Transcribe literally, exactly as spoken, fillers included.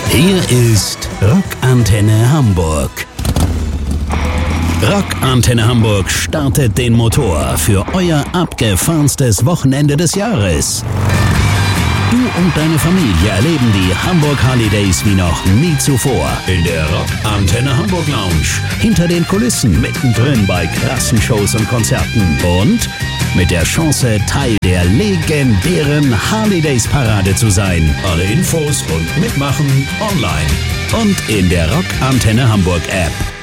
Hier ist Rockantenne Hamburg. Rockantenne Hamburg startet den Motor für euer abgefahrenstes Wochenende des Jahres. Du und deine Familie erleben die Hamburg Holidays wie noch nie zuvor. In der Rockantenne Hamburg Lounge. Hinter den Kulissen, mittendrin bei krassen Shows und Konzerten. Und mit der Chance, Teil der legendären Holidays Parade zu sein. Alle Infos und Mitmachen online. Und in der Rockantenne Hamburg App.